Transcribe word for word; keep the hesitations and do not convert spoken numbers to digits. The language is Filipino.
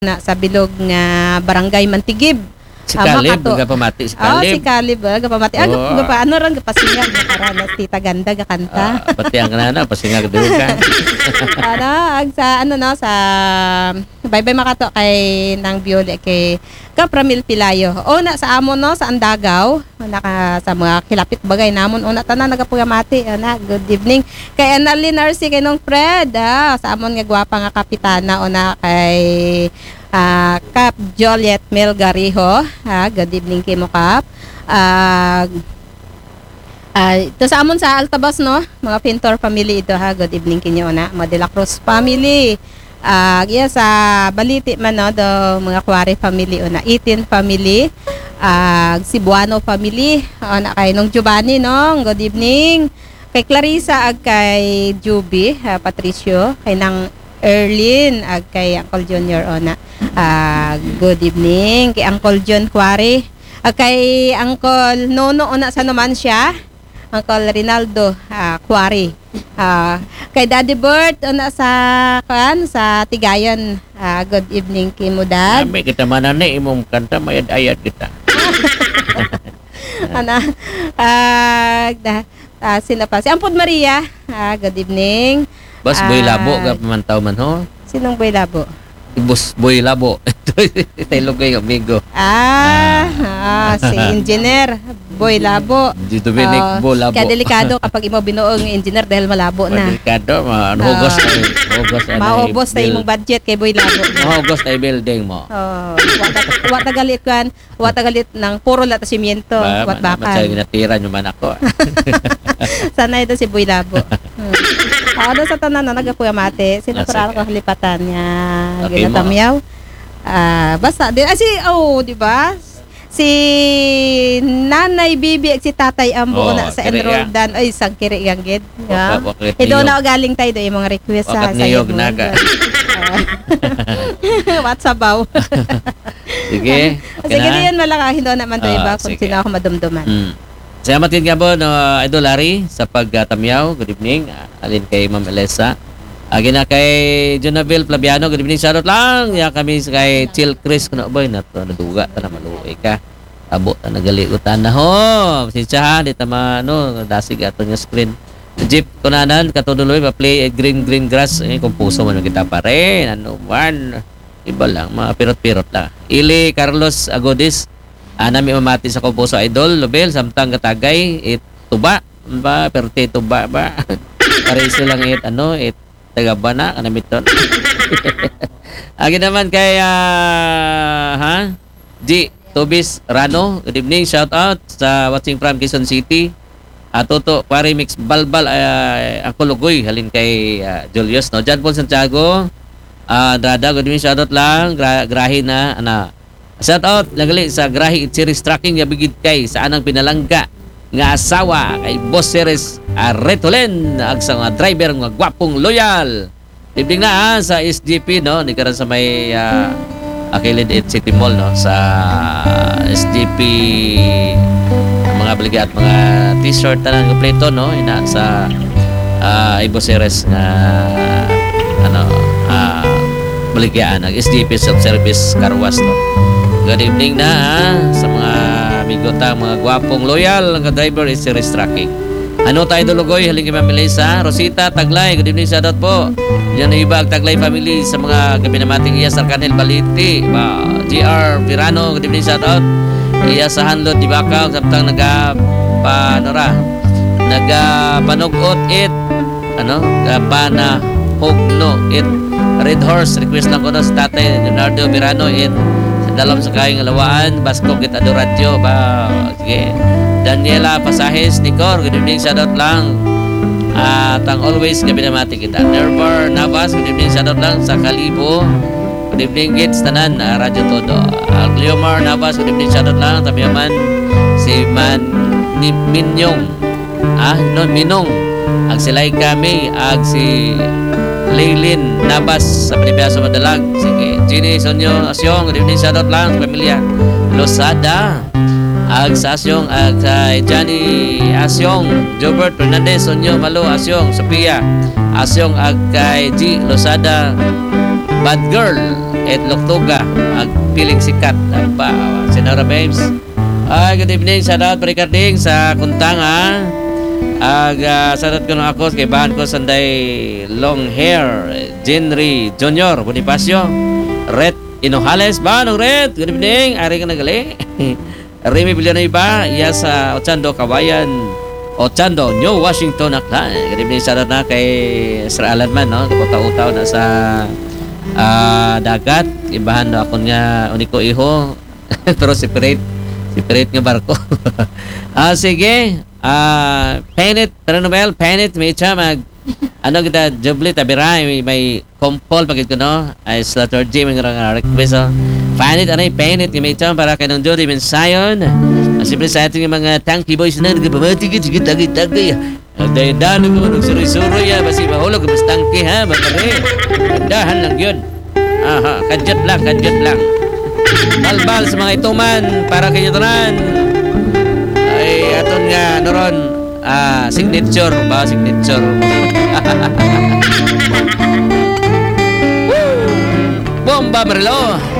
na sa bilog nga barangay Mantigib. Si Ah, Caleb, makato. mga pamati si Oh, si Caleb. Caleb, ah, gapamati. Ah, Oo. gapa ano ran gapasingag nakara tita ganda gakanta. Ah, pati ang kanana, pasingag doon ka. ano, ag sa ano no sa bye-bye makato kay nang Biole kay Kapramil Pilayo. Una sa amon no sa Andagaw, naka sa mga kilapit bagay namon una tanan nagapugamati ana. Good evening kay Annalyn Arce kay nung Fred ah, sa amon nga gwapa nga kapitana una kay ah, Cap Joliet Melgariho. Ah, good evening kay mo Cap. Ah, Ah, ito sa amon sa Altabas no, mga Pintor family ito ha. Good evening kinyo na, mga De La Cruz family. Ah, yeah, sa Baliti man no, do mga Quarry family una, eighteen family. Ah, Cebuano family, ana kay nung Giovanni no. Good evening. Kay Clarissa ag kay Juby, ah, Patricio, kay nang Erlin ag kay Uncle Junior ona. Ah, good evening kay Uncle John Quarry. Ag kay Uncle Nono una sa naman siya. Uncle Rinaldo uh, Quarry. Uh, kay Daddy Bert una sa kan sa Tigayon. Uh, good evening kay mo dad. Kami kita manani imong kanta mayad-ayad kita. Ana ah uh, uh, sino pa? Si Ampod Maria. Uh, good evening. Bas Ah, boy labo ka pamantaw man ho. Sinong Boy Labo? Bus boy labo. Tayo kay amigo. Ah, ah, si Engineer Boy Labo. Dito Dominic Ah, bo labo. Kaya delikado kapag imo binuong engineer dahil malabo na. Delikado, ma ano hugos Ah. ay hugos ay. Maubos na imong budget kay Boy Labo. Hugos ay building mo. Oh, wat galit kan, wat galit ng puro lata simiento, wat Masaya bakal. ginatira nyo man ako. Sana ito si Boy Labo. Hmm. Ako sa tanan na nagapugamate, sino Ah, para sige. ko halipatan niya Okay, ginatamyaw. Ah, basta din ah, si oh, di ba? Si Nanay Bibi at si Tatay Ambo Oh, na sa kiri, enrolldan ay sang kiri yang gid. Waka- Yeah. wakit Ido niyog. na galing tayo do yung mga request sa Wakat niyog Yabon. naga. Ah. What sabaw? Sige. Okay Sige na. diyan malaka hindo naman to Ah, iba kung sige. sino ako madumduman. Mm. Salamat din nga po, no, Idol Larry, sa pagtamyaw. Good evening. Ah, alin kay Ma'am Elisa. Agi na kay Jonaville Flaviano. Good evening. Shoutout lang. Ya kami sa kay Chill Chris. Kuno boy, na to, naduga. Ta na maluoy ka. Abo, ta nagalikutan na ho. Sinsyahan, di ta ma, no, dasig ato yung screen. Jeep, kunanan, katuduloy, pa-play eh, green, green grass. Eh, kung puso man kita pa rin. Ano man. Iba lang, mga pirot-pirot lang. Ili Carlos Agodis. Ana mi mamati sa Kumpuso Idol, Lobel, samtang katagay, it tuba, ba, perte tuba ba. Pariso lang it, ano, it tagaba na, kanamiton. Agi naman kay, ah, ha? G. Tobis Rano, good evening, shout out sa watching from Quezon City. Uh, Toto, Pari Mix Balbal, uh, ang Kulugoy, halin kay ah, Julius, no? John Paul Santiago, ah, Drada, good evening, shout out lang, gra grahe na, ana, shout out lagali sa Grahi Series Tracking nga bigid kay sa anang pinalangga nga asawa kay Boss Series uh, Retolen ag sa mga driver nga gwapong loyal. Tibing na ah, sa S G P no ni karon sa may uh, Akilid at City Mall no sa S G P mga bliga at mga t-shirt tanan kompleto no ina sa uh, Boss Series nga ano uh, baligyan ng S G P self-service car wash no. Good evening na ha, sa mga amigota, mga gwapong loyal ng driver is Series Tracking. Ano tayo dulugoy, haling kay Ma'am Elisa, Rosita, Taglay, good evening sa dot po. Yan ang iba, ang Taglay family sa mga gabi namating iya sa Arcanel Baliti, ba, G R Virano, good evening sa dot. Iya sa Hanlot, di Bakaw, samtang naga, pa, ano ra, naga panugot it, ano, kapana, hugno it, Red Horse, request lang ko na sa tatay, Leonardo Virano it, dalam sa kayong alawaan, Basko kita do radyo ba, sige. Daniela Pasahes, Nicor, good evening, shoutout lang. At ang always gabi namati kita. Nervar Navas, good evening, shoutout lang sa Kalibo. Good evening, Gits Tanan, uh, Radyo Todo. Uh, Cleomar Navas, good evening, shoutout lang. Tabi naman si Man ni Minyong. Ah, no, Minong. Ag sila'y kami, ag si Leylin Nabas sa Panibiaso Madalag. Sige. Ginny Sonyo Asyong. Good evening, shoutout lang sa pamilya Losada. Ag sa Asyong. Ag kay Johnny Asyong. Jobert Fernandez Sonyo Malo Asyong. Sophia Asyong. Ag kay G Losada. Bad Girl. at Loktoga ag piling sikat pa Senora Babes. Ay, good evening sa lahat parikarding sa kuntanga. Ag uh, sadat ko na ako kay bahan ko sanday long hair Jenry Junior Bonifacio Red Inojales ba no Red, good evening, ari ka nagali. Remy Villanueva iya sa Ochando Kawayan Ochando New Washington Aklan. Good evening sa lahat na kay Sir Alan man no, utaw-utaw na sa uh, dagat ibahan na ako nga uniko iho pero separate separate nga barko. Ah sige. Ah, uh, Penit, pero Nobel, Penit, may siya mag, ano kita, jubli, tabiray, may, may kumpol, pagit ko, no? Ay, Slater G, may nga request, oh. Penit, ano yung Penit, may siya, para kay nung Jody Mensayon. Uh, Siyempre sa ating mga tanky boys na, nagpamatigit, sigit, tagay-tagay. Dahil dano ko, nagsuroy-suroy, ha, basi mahulog, mas tanky, ha, matari. Dahan lang yun. Aha, kadyat lang, kadyat lang. Balbal sa mga ituman, para kayo tanan. Ay, aton nga, ano ron, ah, signature ba? Signature. Bomba Marilo.